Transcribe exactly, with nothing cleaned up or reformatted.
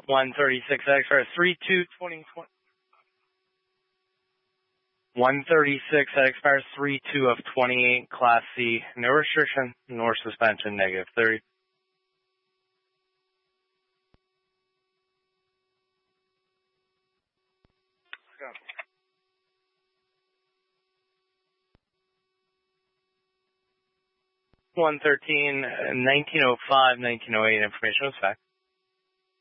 one thirty-six, that expires three two twenty twenty. one thirty-six, that expires three two of twenty-eight, Class C. No restriction, nor suspension, negative thirty. one thirteen, nineteen oh five, nineteen oh eight, information was fact.